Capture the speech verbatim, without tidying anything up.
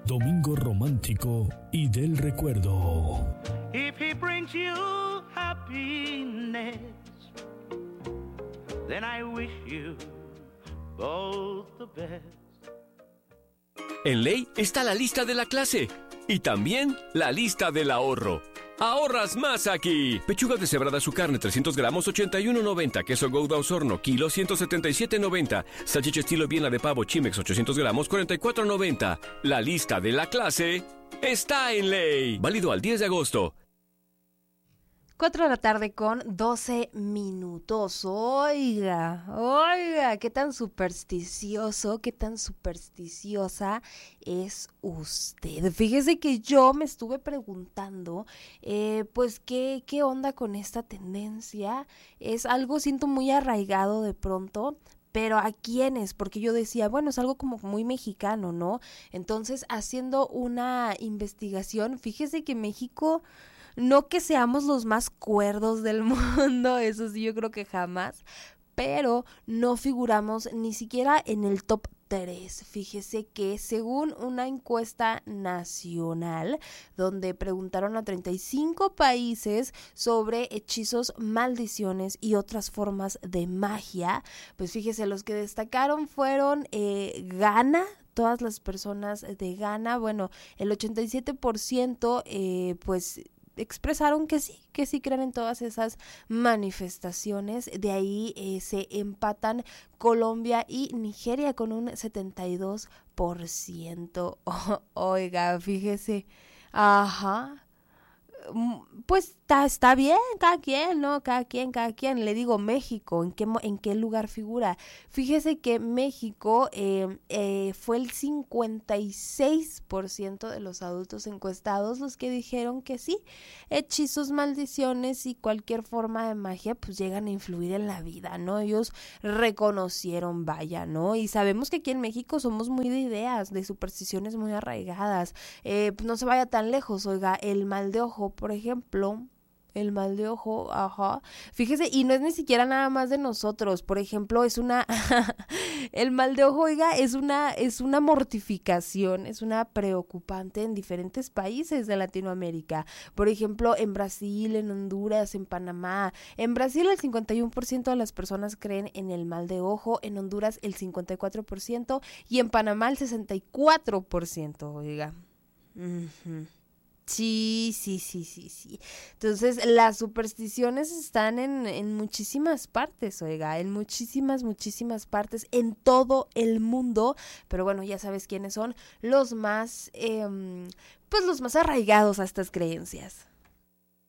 Domingo romántico y del recuerdo. If he brings you happiness, then I wish you both the best. En Ley está la lista de la clase y también la lista del ahorro. ¡Ahorras más aquí! Pechuga deshebrada su carne, trescientos gramos, ochenta y uno noventa. Queso Gouda Osorno, kilo, ciento setenta y siete noventa. Salchicha estilo Viena de pavo Chimex, ochocientos gramos, cuarenta y cuatro noventa. La lista de la clase está en Ley. Válido al diez de agosto. cuatro de la tarde con doce minutos. Oiga, oiga, qué tan supersticioso, qué tan supersticiosa es usted. Fíjese que yo me estuve preguntando, eh, pues, ¿qué, qué onda con esta tendencia? Es algo, siento, muy arraigado de pronto. Pero ¿a quiénes? Porque yo decía, bueno, es algo como muy mexicano, ¿no? Entonces, haciendo una investigación, fíjese que México... No que seamos los más cuerdos del mundo, eso sí yo creo que jamás, pero no figuramos ni siquiera en el top tres. Fíjese que según una encuesta nacional donde preguntaron a treinta y cinco países sobre hechizos, maldiciones y otras formas de magia, pues fíjese, los que destacaron fueron eh, Ghana. Todas las personas de Ghana, bueno, el ochenta y siete por ciento eh, pues expresaron que sí, que sí creen en todas esas manifestaciones. De ahí eh, se empatan Colombia y Nigeria con un setenta y dos por ciento. Oh, oiga, fíjese, ajá. Pues está, está bien, cada quien, ¿no? Cada quien, cada quien. Le digo, México, ¿en qué, en qué lugar figura? Fíjese que México eh, eh, fue el cincuenta y seis por ciento de los adultos encuestados los que dijeron que sí. Hechizos, maldiciones y cualquier forma de magia pues llegan a influir en la vida, ¿no? Ellos reconocieron, vaya, ¿no? Y sabemos que aquí en México somos muy de ideas, de supersticiones muy arraigadas. Eh, pues no se vaya tan lejos, oiga, el mal de ojo, por ejemplo, el mal de ojo, ajá, fíjese, y no es ni siquiera nada más de nosotros. Por ejemplo, es una, el mal de ojo, oiga, es una, es una mortificación, es una preocupante en diferentes países de Latinoamérica. Por ejemplo, en Brasil, en Honduras, en Panamá. En Brasil el cincuenta y uno por ciento de las personas creen en el mal de ojo, en Honduras el cincuenta y cuatro por ciento y en Panamá el sesenta y cuatro por ciento, oiga. Uh-huh. Sí, sí, sí, sí, sí. Entonces, las supersticiones están en, en muchísimas partes, oiga, en muchísimas, muchísimas partes, en todo el mundo. Pero bueno, ya sabes quiénes son los más, eh, pues los más arraigados a estas creencias.